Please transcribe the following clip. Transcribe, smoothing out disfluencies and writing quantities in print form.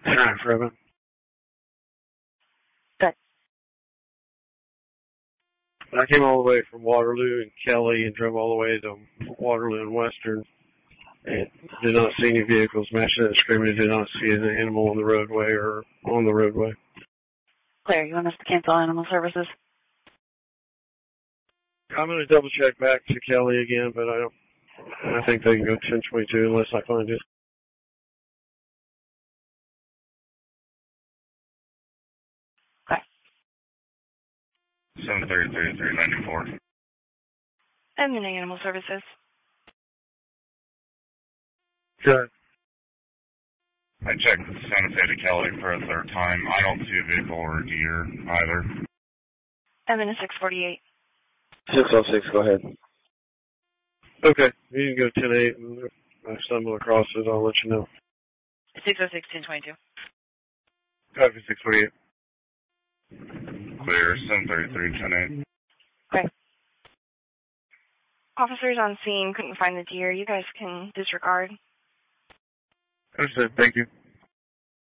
Hi, Freeman. Good. I came all the way from Waterloo and Kelly and drove all the way to Waterloo and Western and did not see any vehicles matching that screaming. Did not see an animal on the roadway or on the roadway. Claire, you want us to cancel animal services? I'm going to double check back to Kelly again, but I think they can go 1022 unless I find it. Okay. 733-394. And then animal services. Good. I checked Santa Fe to Kelly for a third time. I don't see a vehicle or a deer either. I'm in a 648. 606, go ahead. Okay, you can go 10-8, and if I stumble across it, I'll let you know. 606, 1022. Copy 648. Clear, 733-10-8. Okay. Officers on scene couldn't find the deer. You guys can disregard. Understood. Thank you.